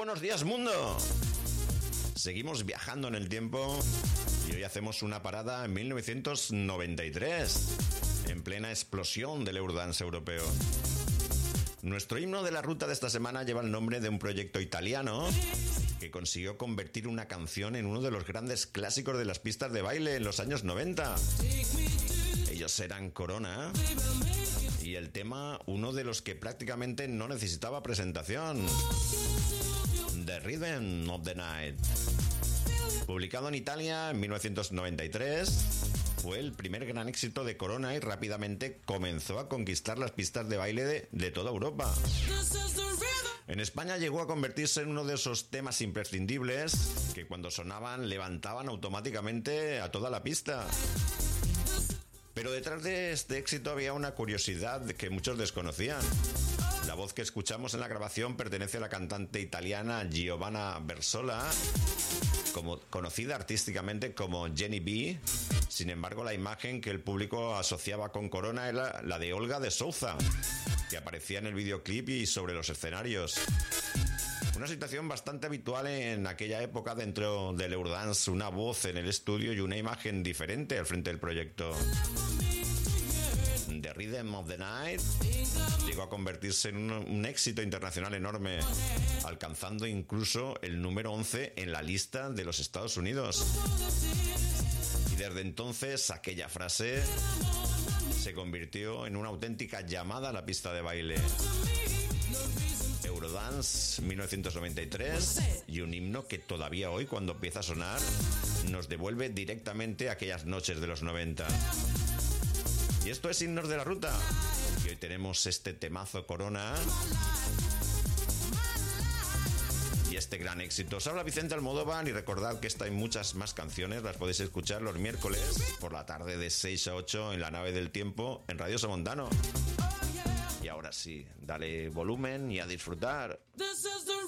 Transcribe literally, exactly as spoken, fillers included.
buenos días, mundo. Seguimos viajando en el tiempo y hoy hacemos una parada en mil novecientos noventa y tres, en plena explosión del Eurodance europeo. Nuestro himno de la ruta de esta semana lleva el nombre de un proyecto italiano que consiguió convertir una canción en uno de los grandes clásicos de las pistas de baile en los años noventa. Ellos eran Corona y el tema uno de los que prácticamente no necesitaba presentación, The Rhythm of the Night. Publicado en Italia en mil novecientos noventa y tres, fue el primer gran éxito de Corona y rápidamente comenzó a conquistar las pistas de baile de, de toda Europa. En España llegó a convertirse en uno de esos temas imprescindibles que cuando sonaban levantaban automáticamente a toda la pista. Pero detrás de este éxito había una curiosidad que muchos desconocían. La voz que escuchamos en la grabación pertenece a la cantante italiana Giovanna Versola, como, conocida artísticamente como Jenny B. Sin embargo, la imagen que el público asociaba con Corona era la de Olga de Souza, que aparecía en el videoclip y sobre los escenarios. Una situación bastante habitual en aquella época dentro del Eurodance, una voz en el estudio y una imagen diferente al frente del proyecto. The Rhythm of the Night llegó a convertirse en un, un éxito internacional enorme, alcanzando incluso el número once en la lista de los Estados Unidos. Y desde entonces aquella frase se convirtió en una auténtica llamada a la pista de baile. Eurodance mil novecientos noventa y tres, y un himno que todavía hoy, cuando empieza a sonar, nos devuelve directamente a aquellas noches de los noventa. Y esto es Himnos de la Ruta, y hoy tenemos este temazo Corona y este gran éxito. Os habla Vicente Almodóvar y recordad que esta y muchas más canciones las podéis escuchar los miércoles por la tarde de seis a ocho en la nave del tiempo en Radio Somontano. Y ahora sí, dale volumen y a disfrutar. This is the